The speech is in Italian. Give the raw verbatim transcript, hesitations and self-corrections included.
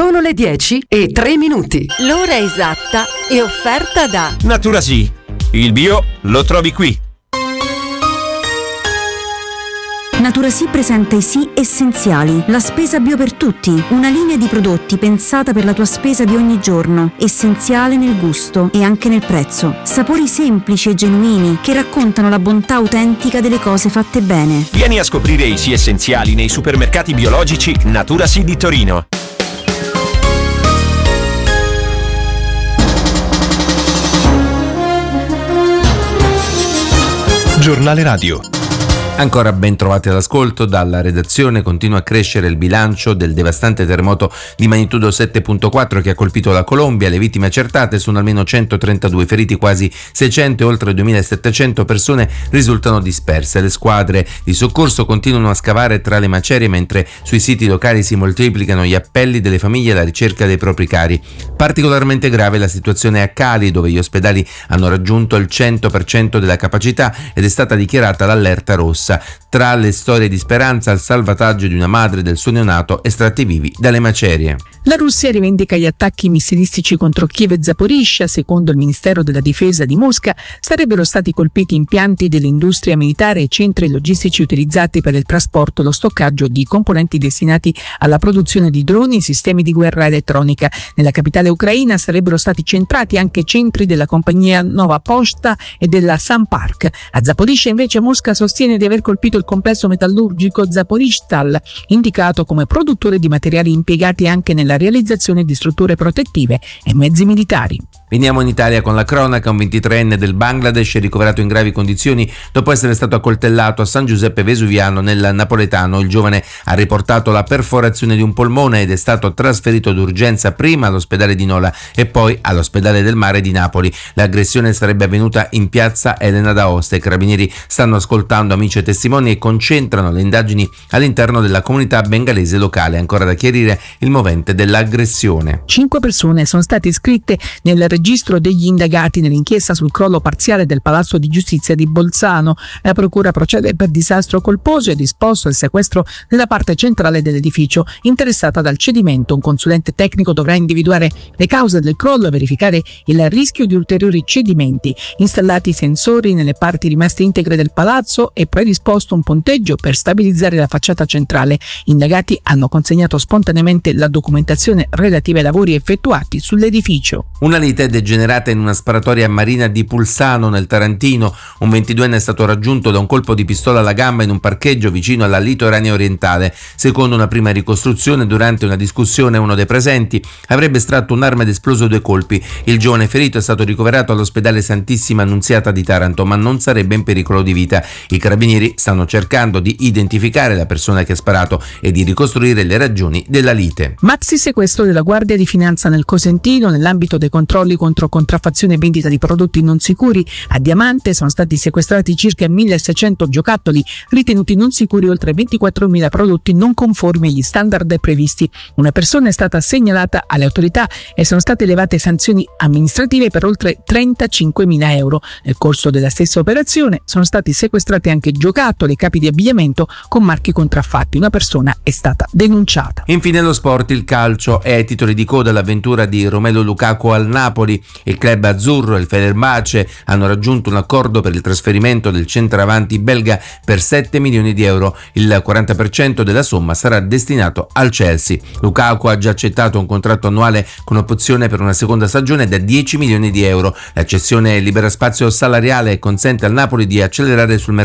Sono le dieci e tre minuti. L'ora esatta è offerta da Naturasì. Il bio lo trovi qui. Naturasì presenta i Sì Essenziali, la spesa bio per tutti, una linea di prodotti pensata per la tua spesa di ogni giorno, essenziale nel gusto e anche nel prezzo. Sapori semplici e genuini che raccontano la bontà autentica delle cose fatte bene. Vieni a scoprire i Sì Essenziali nei supermercati biologici Naturasì di Torino. Giornale Radio. Ancora ben trovati all'ascolto. Dalla redazione continua a crescere il bilancio del devastante terremoto di magnitudo sette virgola quattro che ha colpito la Colombia. Le vittime accertate sono almeno centotrentadue, feriti quasi seicento e oltre duemilasettecento persone risultano disperse. Le squadre di soccorso continuano a scavare tra le macerie mentre sui siti locali si moltiplicano gli appelli delle famiglie alla ricerca dei propri cari. Particolarmente grave la situazione a Cali, dove gli ospedali hanno raggiunto il cento per cento della capacità ed è stata dichiarata l'allerta rossa. Tra le storie di speranza, il salvataggio di una madre del suo neonato estratti vivi dalle macerie. La Russia rivendica gli attacchi missilistici contro Kiev e Zaporizhzhia. Secondo il Ministero della Difesa di Mosca, sarebbero stati colpiti impianti dell'industria militare e centri logistici utilizzati per il trasporto e lo stoccaggio di componenti destinati alla produzione di droni e sistemi di guerra elettronica. Nella capitale ucraina sarebbero stati centrati anche centri della compagnia Nova Poshta e della Sampark. A Zaporizhzhia invece Mosca sostiene di aver colpito il complesso metallurgico Zaporizhzhstal, indicato come produttore di materiali impiegati anche nella realizzazione di strutture protettive e mezzi militari. Veniamo in Italia con la cronaca. Un ventitreenne del Bangladesh è ricoverato in gravi condizioni dopo essere stato accoltellato a San Giuseppe Vesuviano nel napoletano. Il giovane ha riportato la perforazione di un polmone ed è stato trasferito d'urgenza prima all'ospedale di Nola e poi all'ospedale del Mare di Napoli. L'aggressione sarebbe avvenuta in piazza Elena d'Aosta. I carabinieri stanno ascoltando amici e testimoni e concentrano le indagini all'interno della comunità bengalese locale. Ancora da chiarire il movente dell'aggressione. Cinque persone sono state iscritte nel registro degli indagati nell'inchiesta sul crollo parziale del Palazzo di Giustizia di Bolzano. La procura procede per disastro colposo e ha disposto il sequestro della parte centrale dell'edificio interessata dal cedimento. Un consulente tecnico dovrà individuare le cause del crollo e verificare il rischio di ulteriori cedimenti. Installati sensori nelle parti rimaste integre del palazzo e predisposto un ponteggio per stabilizzare la facciata centrale. Indagati hanno consegnato spontaneamente la documentazione relativa ai lavori effettuati sull'edificio. Una lite è degenerata in una sparatoria marina di Pulsano nel Tarantino. Un ventiduenne è stato raggiunto da un colpo di pistola alla gamba in un parcheggio vicino alla litoranea orientale. Secondo una prima ricostruzione, durante una discussione uno dei presenti avrebbe estratto un'arma ed esploso due colpi. Il giovane ferito è stato ricoverato all'ospedale Santissima Annunziata di Taranto, ma non sarebbe in pericolo di vita. I carabinieri stanno cercando di identificare la persona che ha sparato e di ricostruire le ragioni della lite. Maxi sequestro della Guardia di Finanza nel Cosentino nell'ambito dei controlli contro contraffazione e vendita di prodotti non sicuri. A Diamante sono stati sequestrati circa milleseicento giocattoli ritenuti non sicuri, oltre ventiquattromila prodotti non conformi agli standard previsti. Una persona è stata segnalata alle autorità e sono state elevate sanzioni amministrative per oltre trentacinquemila euro. Nel corso della stessa operazione sono stati sequestrati anche giocattoli e capi di abbigliamento con marchi contraffatti. Una persona è stata denunciata. Infine lo sport, il calcio. È ai titoli di coda l'avventura di Romelu Lukaku al Napoli. Il club azzurro e il Fenerbahce hanno raggiunto un accordo per il trasferimento del centravanti belga per sette milioni di euro. Il quaranta per cento della somma sarà destinato al Chelsea. Lukaku ha già accettato un contratto annuale con opzione per una seconda stagione da dieci milioni di euro. La cessione libera spazio salariale e consente al Napoli di accelerare sul mercato